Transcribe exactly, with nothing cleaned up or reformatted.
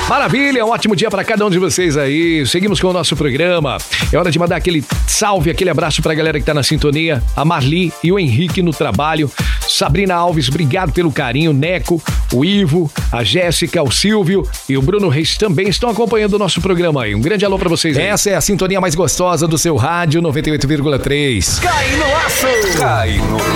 Maravilha, um ótimo dia para cada um de vocês aí. Seguimos com o nosso programa. É hora de mandar aquele salve, aquele abraço pra galera que tá na sintonia. A Marli e o Henrique no trabalho. Sabrina Alves, obrigado pelo carinho. Neco, o Ivo, a Jéssica, o Silvio e o Bruno Reis também estão acompanhando o nosso programa aí. Um grande alô pra vocês aí. Essa é a sintonia mais gostosa do seu rádio noventa e oito vírgula três. Cai no laço! Cai no